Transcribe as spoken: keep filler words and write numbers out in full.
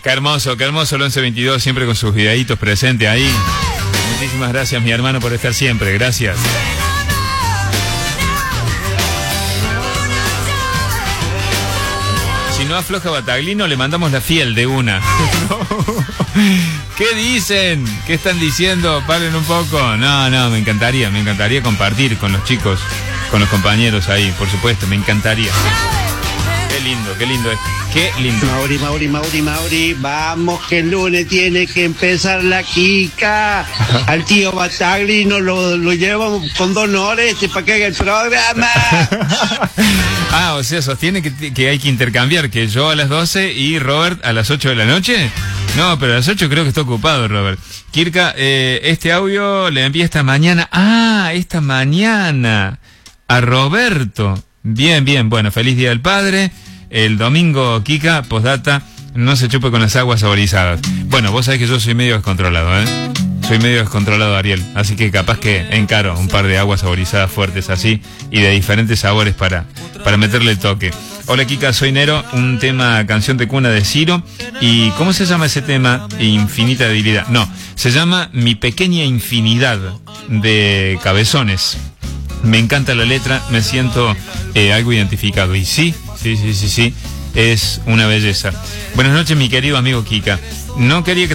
Qué hermoso, qué hermoso el once veintidós, siempre con sus videitos presentes ahí. Muchísimas gracias, mi hermano, por estar siempre. Gracias. Si no afloja Bataglino, le mandamos la fiel de una. ¿Qué dicen? ¿Qué están diciendo? Paren un poco. No, no, me encantaría, me encantaría compartir con los chicos, con los compañeros ahí, por supuesto, me encantaría. Qué lindo, qué lindo es. Qué lindo. Mauri, Mauri, Mauri, Mauri, vamos que el lunes tiene que empezar la Kika. Al tío Bataglino lo, lo llevamos con donores para que haga el programa. Ah, o sea, sostiene que, que hay que intercambiar, que yo a las doce y Robert a las ocho de la noche. No, pero a las ocho creo que está ocupado, Robert. Kirka, eh, este audio le envié esta mañana. Ah, esta mañana. A Roberto. Bien, bien. Bueno, feliz Día del Padre. El domingo, Kika, postdata, no se chupe con las aguas saborizadas. Bueno, vos sabés que yo soy medio descontrolado, ¿eh? Soy medio descontrolado, Ariel. Así que capaz que encaro un par de aguas saborizadas fuertes así y de diferentes sabores para, para meterle el toque. Hola, Kika, soy Nero. Un tema, canción de cuna de Ciro. ¿Y cómo se llama ese tema? Infinita debilidad. No, se llama Mi Pequeña Infinidad, de Cabezones. Me encanta la letra, me siento eh, algo identificado. Y sí, sí, sí, sí, sí, es una belleza. Buenas noches, mi querido amigo Kika. No quería que